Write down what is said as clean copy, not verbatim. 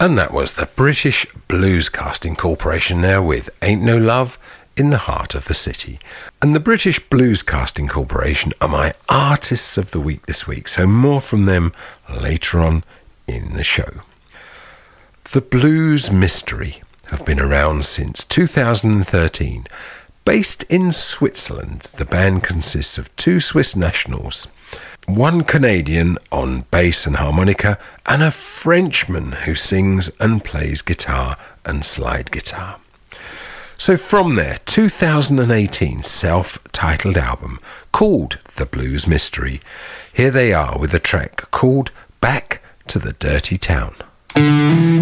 And that was the British Blues Casting Corporation there with Ain't No Love in the Heart of the City. And the British Blues Casting Corporation are my artists of the week this week, so more from them later on in the show. The Blues Mystery have been around since 2013. Based in Switzerland, the band consists of 2 Swiss nationals, 1 Canadian on bass and harmonica, and a Frenchman who sings and plays guitar and slide guitar. So from their 2018 self-titled album called The Blues Mystery, here they are with a track called Back to the Dirty Town.